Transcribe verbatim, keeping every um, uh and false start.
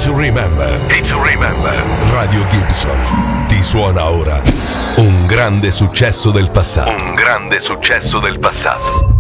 to remember. It's to remember. Radio Gibson ti suona ora un grande successo del passato. Un grande successo del passato.